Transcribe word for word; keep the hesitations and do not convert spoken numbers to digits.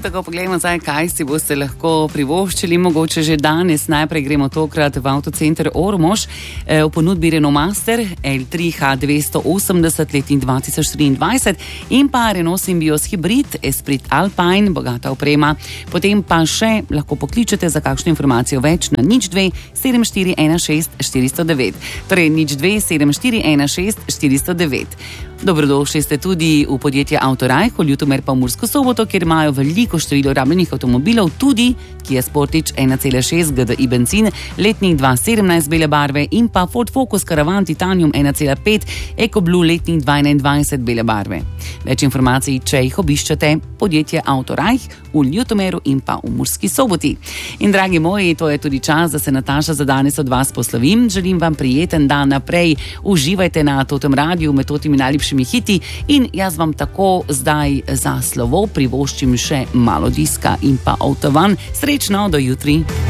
tako pogledamo zdaj, kaj si boste lahko privoščili. Mogoče že danes. Najprej gremo tokrat v Avtocenter Ormož. E, v ponudbi Renault Master L tri H dvesto osemdeset letnik dva tisoč triindvajset in pa Renault Symbioz Hybrid, Esprit Alpine, bogata oprema. Potem pa še lahko pokličete za kakšno informacijo več na nič dve sedem štiri ena šest štiri nula devet. Torej nič dve sedem štiri ena šest štiri nula devet. Dobrodošli ste tudi v podjetje Autoraj, v Ljutomer pa v Mursko Soboto, kjer imajo veliko število rabljenih avtomobilov, tudi Kia Sportage ena cela šest G D I bencin, letnik dva tisoč sedemnajst bele barve in pa Ford Focus Caravan Titanium ena cela pet EcoBlue letnik dva tisoč enaindvajset bele barve. Več informacij, če jih obiščete, podjetje Autoraj v Ljutomeru in pa v Murski Soboti. In dragi moji, to je tudi čas, da se Nataša za danes od vas poslovim. Želim vam prijeten dan naprej. Uživajte na Totem Radiu med totimi najlepšimi hiti in jaz vam tako zdaj za slovo privoščim še malo diska in pa avtovan. Srečno, do jutri.